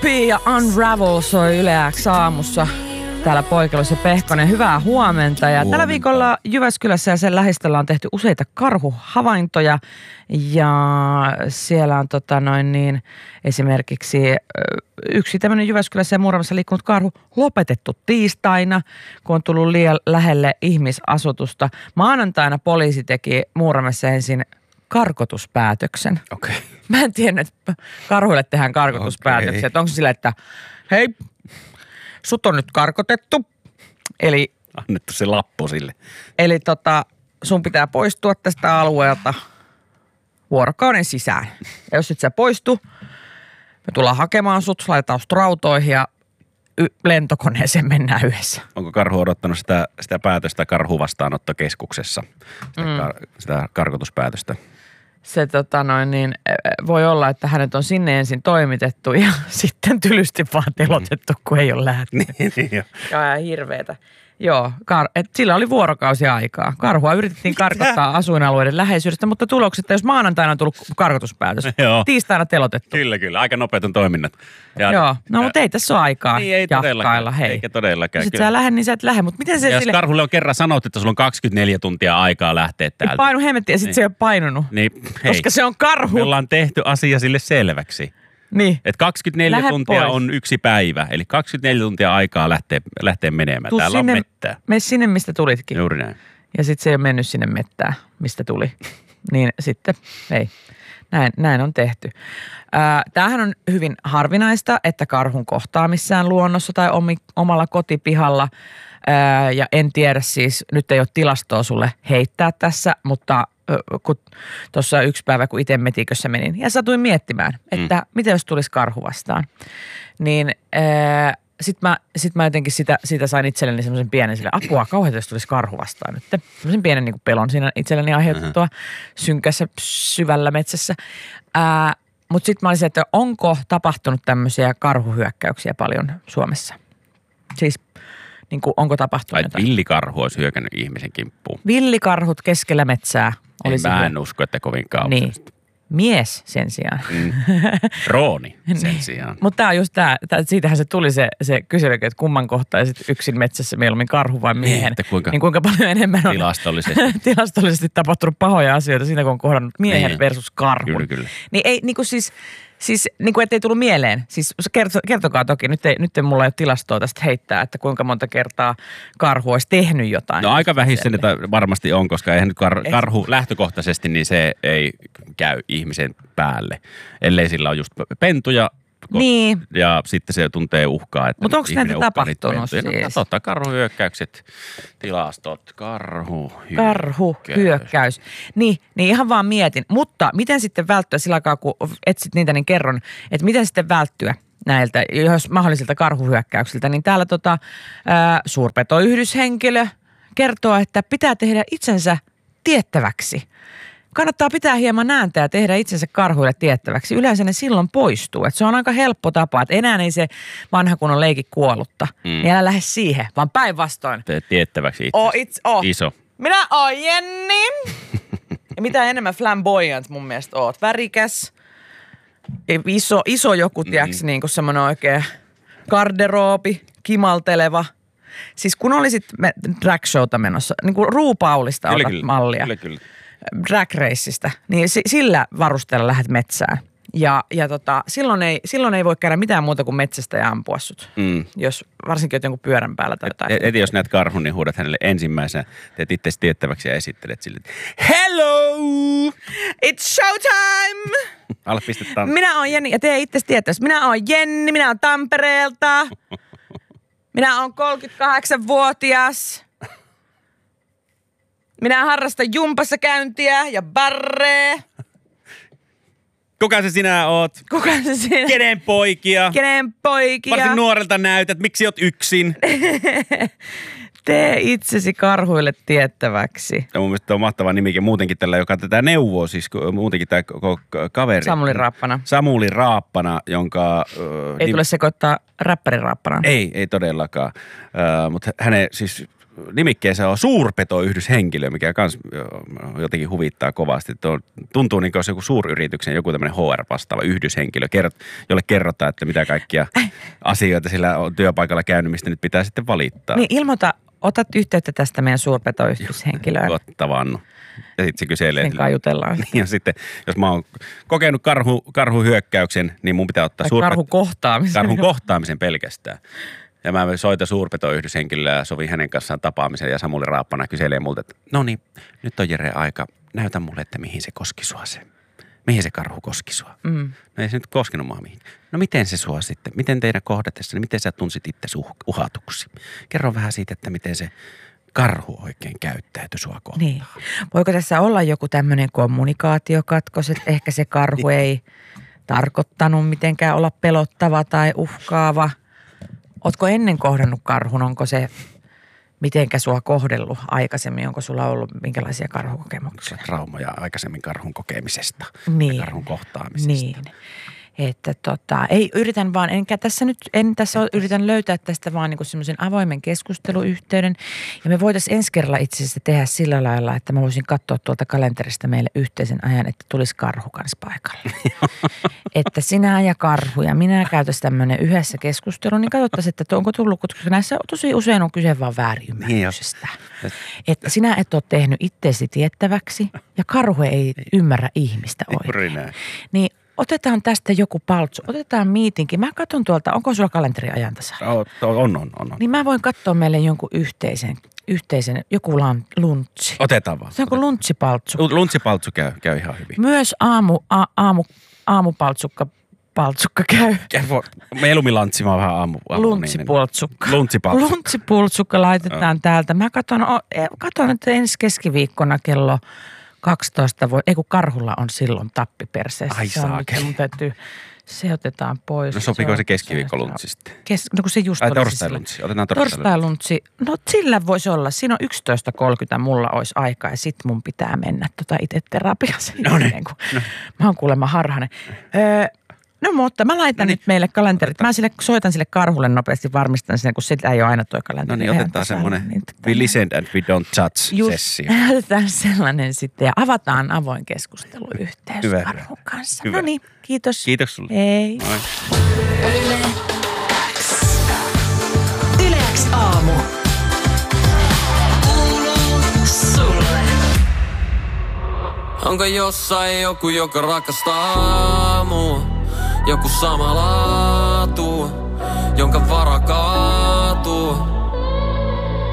P ja Unravel soi Yle X aamussa. Täällä Poikelus ja Pehkonen, hyvää huomenta. Ja tällä viikolla Jyväskylässä ja sen lähistöllä on tehty useita karhuhavaintoja. Ja siellä on esimerkiksi yksi tämmöinen Jyväskylässä ja Muuramessa liikkunut karhu lopetettu tiistaina, kun on tullut liian lähelle ihmisasutusta. Maanantaina poliisi teki Muuramessa ensin karkotuspäätöksen. Okei. Mä en tiennyt, että karhuille tehdään karkotuspäätöksiä. Onko se sillä, että hei, sut on nyt karkotettu. Eli annettu se lappu sille. Eli sun pitää poistua tästä alueelta vuorokauden sisään. Ja jos et sä poistu, me tullaan hakemaan sut, laitetaan sut rautoihin ja lentokoneeseen mennään yhdessä. Onko karhu odottanut sitä päätöstä karhuvastaanottokeskuksessa? Sitä karkotuspäätöstä? Se voi olla, että hänet on sinne ensin toimitettu ja sitten tylysti vaan telotettu, kun ei ole lähtenyt. Niin, ja hirveetä. Joo, sillä oli vuorokausi aikaa. Karhua yritettiin karkottaa asuinalueiden läheisyydestä, mutta tulokset, jos maanantaina on tullut karkotuspäätös, tiistaina telotettu. Kyllä. Aika nopeat on toiminnat. Joo, mutta ei tässä ole aikaa ei jahkailla. Hei. Eikä todellakaan. Sitten sä lähde, niin sä et lähde. Mutta miten se jos karhulle on kerran sanottu, että sulla on 24 tuntia aikaa lähteä täältä. Painu hemmetti ja sitten se ei ole painunut. Niin, koska se on karhu. Me ollaan tehty asia sille selväksi. Niin. Että 24 tuntia pois. On yksi päivä, eli 24 tuntia aikaa lähteä menemään. Tuu täällä sinne, on mettää. Mene sinne, mistä tulitkin. Juuri näin. Ja sitten se ei ole mennyt sinne mettään, mistä tuli. Niin sitten, ei. Näin on tehty. Tämähän on hyvin harvinaista, että karhun kohtaa missään luonnossa tai omalla kotipihalla. Ja en tiedä siis, nyt ei ole tilastoa sulle heittää tässä, mutta kun tuossa yksi päivä, kun itse metikössä menin ja satuin miettimään, että mitä jos tulisi karhu vastaan, niin sit mä jotenkin siitä sain itselleni semmoisen pienen apua kauheita, jos tulisi karhu vastaan nyt. Semmoisen pienen niin kuin pelon siinä itselleni aiheutettua synkässä syvällä metsässä. Mutta sitten mä olisin, että onko tapahtunut tämmöisiä karhuhyökkäyksiä paljon Suomessa? Siis niin kuin, onko tapahtunut jotain? Villikarhu olisi hyökännyt ihmisen kimppuun. Villikarhut keskellä metsää. Mä en usko, että kovinkaan niin. Mies sen sijaan. Rooni sen sijaan. Mutta tämä on just siitähän se tuli se kysely, että kumman kohtaisit yksin metsässä mieluummin karhu vai miehen. Niin kuinka paljon enemmän on tilastollisesti tapahtunut pahoja asioita siinä, kun on kohdannut miehen versus karhun. Kyllä. Niin ei niin kuin siis niin kuin ettei tullut mieleen. Siis kertokaa toki, nyt ei mulla ole tilastoa tästä heittää, että kuinka monta kertaa karhu olisi tehnyt jotain. No aika vähissä niitä varmasti on, koska eihän nyt karhu lähtökohtaisesti, niin se ei käy ihmisen päälle. Ellei sillä on just pentuja. Niin. Ja sitten se tuntee uhkaa. Mutta onko näitä tapahtunut siis? No, karhuhyökkäykset, tilastot, karhuhyökkäys. Niin ihan vaan mietin. Mutta miten sitten välttyä sillä aikaa, kun etsit niitä, niin kerron, että miten sitten välttyä näiltä, jos mahdollisilta karhuhyökkäyksiltä. Niin täällä suurpetoyhdyshenkilö kertoo, että pitää tehdä itsensä tiettäväksi. Kannattaa pitää hieman ääntä ja tehdä itsensä karhuille tiettäväksi. Yleensä ne silloin poistuu. Et se on aika helppo tapa. Et enää ei se vanha kunnon leiki kuollutta. Niin älä lähde siihen, vaan päinvastoin. Tee tiettäväksi itsensä. Iso. Minä oon Jenni. Ja mitä enemmän flamboyant mun mielestä oot. Värikäs. Iso joku, tiiäks, niin kuin semmoinen oikein garderoobi, kimalteleva. Siis kun olisit drag showta menossa, niin kuin RuPaulista otat mallia. Kyllä. Drag raceista, niin sillä varusteella lähdet metsään. Ja silloin ei voi käydä mitään muuta kuin metsästä ja ampua sut. Jos varsinkin oot jonkun pyörän päällä tai jotain. Eti jos näet karhun, niin huudat hänelle ensimmäisenä, teet itseäsi tiettäväksi ja esittelet sille, hello! It's showtime! Ala pistä tanssia. Minä oon Jenni ja tee itsesi tiettäväksi. Minä oon Jenni, minä oon Tampereelta. Minä oon 38-vuotias. Minä harrastan jumpassa käyntiä ja barree. Kuka se sinä oot? Kuka se sinä? Kenen poikia? Varsin nuorelta näytät. Miksi oot yksin? Tee itsesi karhuille tiettäväksi. Ja mun mielestä on mahtava nimikin muutenkin tällä, joka tätä neuvoo, siis muutenkin tämä kaveri. Samuli Raappana, jonka... Ei tule sekoittaa räppärin Raappanaan. Ei todellakaan. Mutta hänen siis nimikkeensä on suurpetoyhdyshenkilö, mikä kans jotenkin huvittaa kovasti. Tuntuu niin kuin olisi joku suuryrityksen, joku tämmöinen HR-vastaava yhdyshenkilö, jolle kerrotaan, että mitä kaikkia asioita sillä on työpaikalla käynyt, mistä nyt pitää sitten valittaa. Niin otat yhteyttä tästä meidän suurpetoyhdyshenkilöön. Totta vannu. Ja sitten se kyselee. Sen kai jutellaan. Niin, ja sitten, jos mä oon kokenut karhuhyökkäyksen, niin mun pitää ottaa karhun kohtaamisen pelkästään. Ja mä soitan suurpetoyhdyshenkilölle ja sovin hänen kanssaan tapaamisen ja Samuli Raappana kyselee multa, että no niin, nyt on Jere aika. Näytä mulle, että mihin se koski sua se. Mihin se karhu koski sua? No ei se nyt koskenut mua mihin. No miten se sua sitten? Miten teidän kohdatessa, niin miten sä tunsit itse uhatuksi? Kerro vähän siitä, että miten se karhu oikein käyttäytyi sua kohtaan. Niin. Voiko tässä olla joku tämmöinen kommunikaatiokatkos, että ehkä se karhu ei tarkoittanut mitenkään olla pelottava tai uhkaava? Ootko ennen kohdannut karhun? Onko se mitenkä sua kohdellut aikaisemmin? Onko sulla ollut minkälaisia karhukokemuksia? Traumaja aikaisemmin karhun kokemisesta niin. Ja karhun kohtaamisesta. Niin. Että yritän löytää tästä vaan niinku semmoisen avoimen keskusteluyhteyden. Ja me voitaisiin ensi kerralla itse asiassa tehdä sillä lailla, että mä voisin katsoa tuolta kalenterista meille yhteisen ajan, että tulisi karhu kanssa paikalle. Että sinä ja karhu ja minä käytäisiin tämmöinen yhdessä keskustelu, niin katsottaisiin, että onko tullut, koska näissä tosi usein on kyse vaan väärinymmärryksestä. Että sinä et ole tehnyt itseesi tiettäväksi ja karhu ei ymmärrä ihmistä oikein. Niin otetaan tästä joku paltsu, otetaan miitinki. Mä katson tuolta, onko sulla kalenteri ajantasalla? On. Niin mä voin katsoa meille jonkun yhteisen joku luntsi. Otetaan vaan. Se on kuin luntsipaltsu. Luntsipaltsu käy ihan hyvin. Myös aamupaltsukka käy. Mieluummin mä oon vähän aamu. Luntsipultsukka. Luntsipaltsukka. Luntsipultsukka laitetaan täältä. Mä katson, että ensi keskiviikkona kello 12 kun karhulla on silloin tappiperseessä. Ai saakeli. Se otetaan pois. No sopiko se keskiviikkoluntsi sitten? No kun se just oli. Torstai-luntsi. Otetaan torstai-luntsi. No sillä voisi olla. Siinä on 11.30 mulla olisi aikaa ja sit mun pitää mennä itse terapiassa. No niin. Mä oon kuulemma harhainen. No mutta mä laitan nyt meille kalenterit. Mä soitan sille karhulle nopeasti, varmistan sen, kun sitä ei ole aina toi kalenteri. No niin, otetaan semmoinen we listen and we don't judge-sessio. Otetaan sellainen sitten ja avataan avoin keskusteluyhteys karhun kanssa. Hyvä. No niin, kiitos. Kiitos sulle. Hei. Yle X aamu. Kuuluu sulle. Onko jossain joku, joka rakastaa mua? Joku sama laatu, jonka vara kaatuu.